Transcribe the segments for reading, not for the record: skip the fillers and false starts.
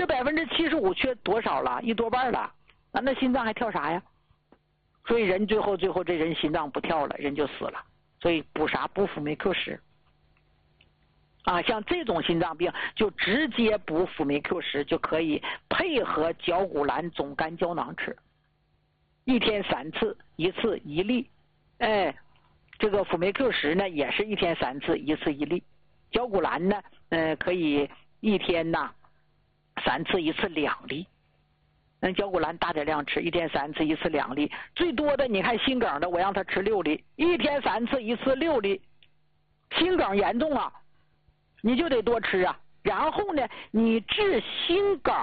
这75%缺多少了？一多半了啊！那心脏还跳啥呀？所以人最后这人心脏不跳了，人就死了。所以补啥？补辅酶 Q10啊！像这种心脏病就直接补辅酶 Q10就可以，配合绞股蓝总干胶囊吃，1天3次，1次1粒。哎，这个辅酶 Q10呢也是1天3次，1次1粒。绞股蓝呢，可以1天3次，1次2粒。绞股蓝大点量吃，1天3次，1次2粒。最多的你看心梗的，我让他吃6粒，1天3次，1次6粒。心梗严重啊，你就得多吃啊。然后呢，你治心梗，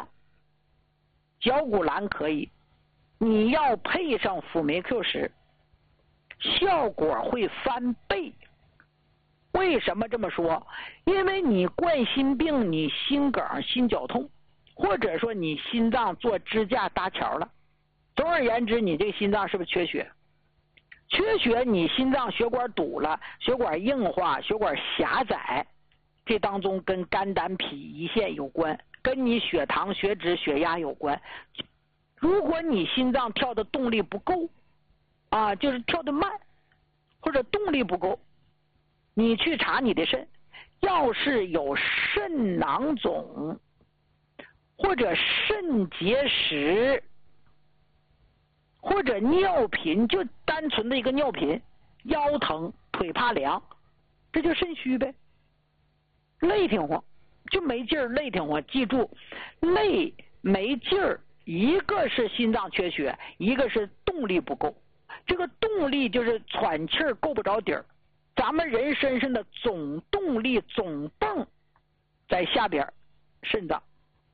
绞股蓝可以，你要配上辅酶 Q10，效果会翻倍。为什么这么说？因为你冠心病，你心梗、心绞痛，或者说你心脏做支架搭桥了，总而言之，你这个心脏是不是缺血？缺血，你心脏血管堵了，血管硬化，血管狭窄，这当中跟肝胆脾胰腺有关，跟你血糖、血脂、血压有关。如果你心脏跳的动力不够啊，就是跳得慢，或者动力不够，你去查你的肾，要是有肾囊肿或者肾结石或者尿频，就单纯的一个尿频，腰疼、腿怕凉，这就肾虚呗。累挺慌，就没劲儿，累挺慌。记住，累没劲儿，一个是心脏缺血，一个是动力不够。这个动力就是喘气儿够不着底儿。咱们人身上的总动力、总泵在下边，肾脏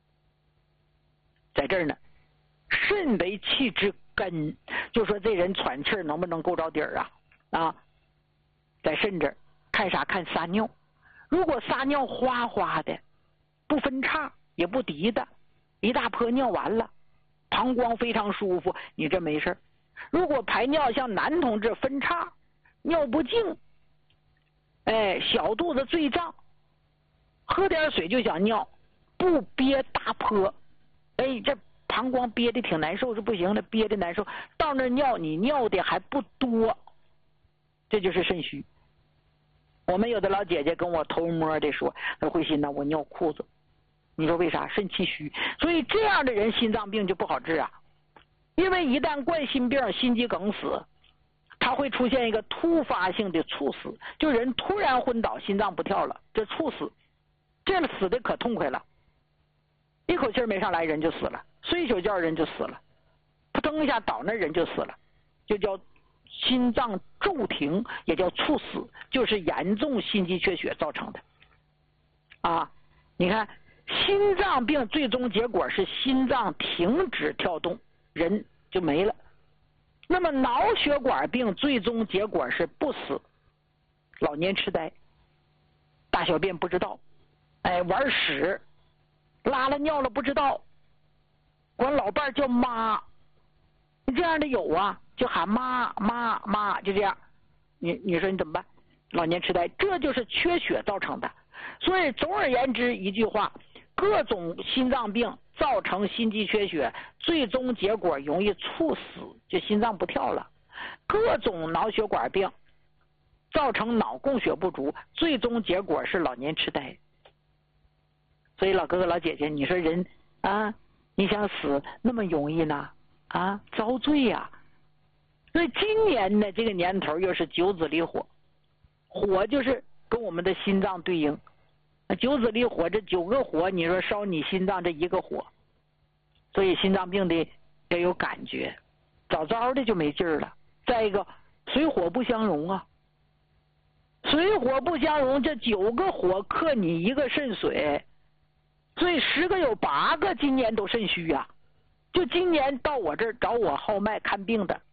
在这儿呢。肾为气之根，就说这人喘气儿能不能够着底儿啊？在肾这儿，看啥？看撒尿。如果撒尿哗哗的，不分叉也不滴的，一大泼尿完了，膀胱非常舒服，你这没事。如果排尿像男同志分叉，尿不净，小肚子坠胀，喝点水就想尿，不憋大泼，这膀胱憋的挺难受是不行的，憋的难受，到那尿你尿的还不多，这就是肾虚。我们有的老姐姐跟我偷摸的说，慧心我尿裤子，你说为啥？肾气虚。所以这样的人心脏病就不好治啊，因为一旦冠心病、心肌梗死，它会出现一个突发性的猝死，就人突然昏倒，心脏不跳了，这猝死，这样死的可痛快了，一口气没上来人就死了，睡一宿觉人就死了，扑腾一下倒那人就死了，就叫心脏骤停，也叫猝死，就是严重心肌缺血造成的啊。你看心脏病最终结果是心脏停止跳动，人就没了。那么脑血管病最终结果是不死，老年痴呆，大小便不知道，玩屎，拉了尿了不知道，管老伴叫妈，这样的有啊，就喊妈妈妈，就这样，你说你怎么办？老年痴呆，这就是缺血造成的。所以总而言之一句话，各种心脏病造成心肌缺血，最终结果容易猝死，就心脏不跳了。各种脑血管病造成脑供血不足，最终结果是老年痴呆。所以老哥哥老姐姐，你说人啊，你想死那么容易呢？遭罪呀！所以今年呢，这个年头又是九子离火，火就是跟我们的心脏对应。九子离火，这9个火，你说烧你心脏这一个火，所以心脏病的要有感觉，早早的就没劲儿了。再一个，水火不相容啊，水火不相容，这9个火克你一个肾水，所以10个有8个今年都肾虚啊。就今年到我这儿找我号脉看病的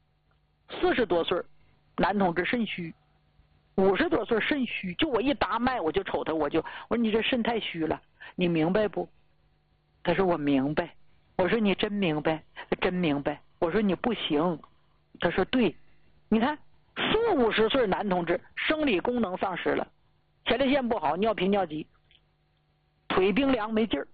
40多岁男同志肾虚，50多岁肾虚，就我一搭脉我就瞅他，我说你这肾太虚了，你明白不？他说我明白。我说你真明白？真明白。我说你不行。他说对。你看40、50岁男同志生理功能丧失了，前列腺不好，尿频尿急，腿冰凉没劲儿，